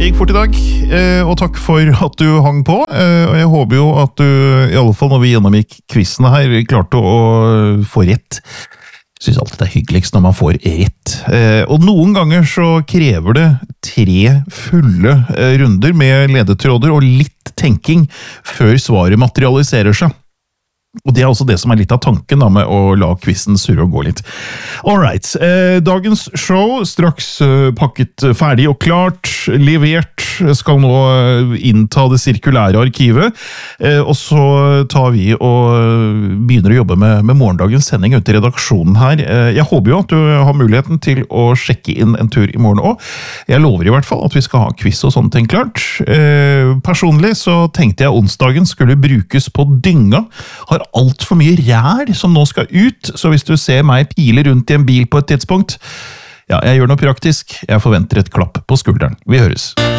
Det gikk fort i dag, og takk for at du hang på. Og jeg håper jo at du, i alle fall når vi gjennomgikk quizene her, klarte å få rett. Jeg synes alltid det er hyggeligst når man får rett. Og noen ganger så krever det 3 fulle runder med ledetråder og litt tenking før svaret materialiserer seg. Og det er også det som er litt av tanken da, med å la quizen surre og gå litt. Alright, dagens show straks pakket ferdig og klart, levert, skal nå innta det sirkulære arkivet, og så tar vi og begynner å jobbe med morgendagens sending ut i redaksjonen her. Jeg håper jo at du har muligheten til å sjekke inn en tur i morgen også. Jeg lover i hvert fall at vi skal ha quiz og sånne ting klart. Personlig så tenkte jeg onsdagen skulle brukes på dynga. Har alt for mye rær som nå skal ut, så hvis du ser meg pile rundt i en bil på et tidspunkt, ja, jeg gjør noe praktisk. Jeg forventer et klapp på skulderen. Vi høres.